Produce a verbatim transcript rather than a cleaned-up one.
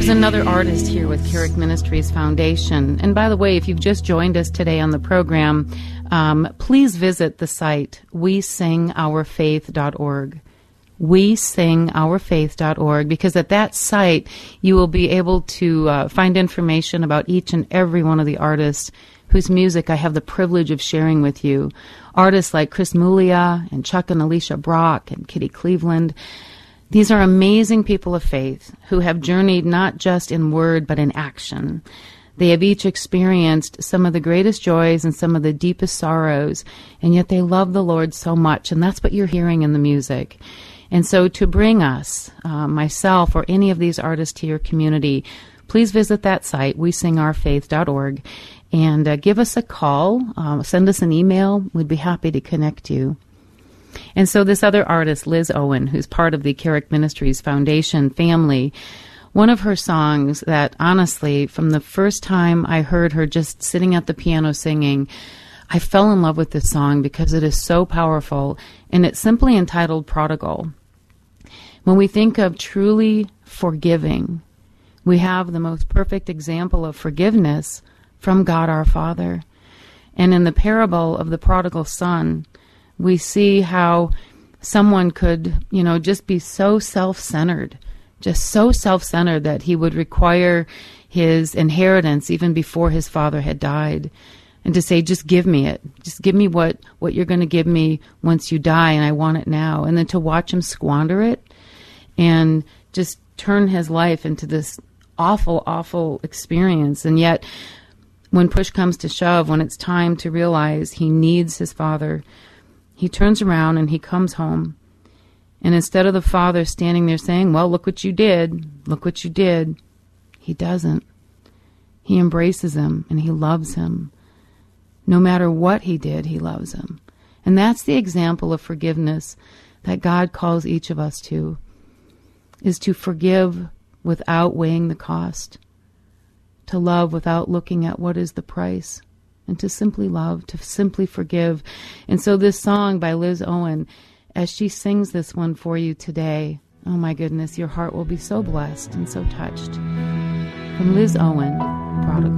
another artist here with Carrick Ministries Foundation. And by the way, if you've just joined us today on the program, um, please visit the site we sing our faith dot org. we sing our faith dot org, because at that site you will be able to uh, find information about each and every one of the artists whose music I have the privilege of sharing with you. Artists like Chris Mulia and Chuck and Alicia Brock and Kitty Cleveland. These are amazing people of faith who have journeyed not just in word but in action. They have each experienced some of the greatest joys and some of the deepest sorrows, and yet they love the Lord so much, and that's what you're hearing in the music. And so to bring us, uh, myself or any of these artists to your community, please visit that site, we sing our faith dot org, and uh, give us a call, uh, send us an email. We'd be happy to connect you. And so this other artist, Liz Owen, who's part of the Carrick Ministries Foundation family, one of her songs that, honestly, from the first time I heard her just sitting at the piano singing, I fell in love with this song because it is so powerful, and it's simply entitled Prodigal. When we think of truly forgiving, we have the most perfect example of forgiveness from God our Father. And in the parable of the prodigal son, we see how someone could, you know, just be so self-centered, just so self-centered that he would require his inheritance even before his father had died. And to say, just give me it. Just give me what, what you're going to give me once you die, and I want it now. And then to watch him squander it and just turn his life into this awful, awful experience. And yet, when push comes to shove, when it's time to realize he needs his father, he turns around and he comes home. And instead of the father standing there saying, well, look what you did, look what you did, he doesn't. He embraces him and he loves him. No matter what he did, he loves him. And that's the example of forgiveness that God calls each of us to, is to forgive without weighing the cost, to love without looking at what is the price, and to simply love, to simply forgive. And so this song by Liz Owen, as she sings this one for you today, oh my goodness, your heart will be so blessed and so touched. From Liz Owen, Prodigal.